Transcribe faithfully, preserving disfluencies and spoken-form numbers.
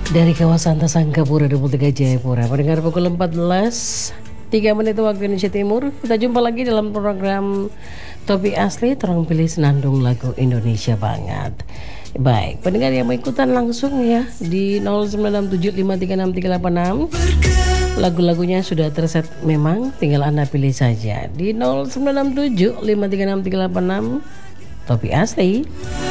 Dari kawasan Tasangkapura, dua puluh tiga Jayapura. Pendengar pukul empat belas tiga menit waktu Indonesia Timur. Kita jumpa lagi dalam program Topik Asli, terang pilih senandung lagu Indonesia banget. Baik, pendengar yang mau ikutan langsung ya di nol sembilan enam tujuh lima tiga enam tiga delapan enam. Lagu-lagunya sudah terset memang, tinggal Anda pilih saja di nol sembilan enam tujuh lima tiga enam tiga delapan enam. Topik Asli.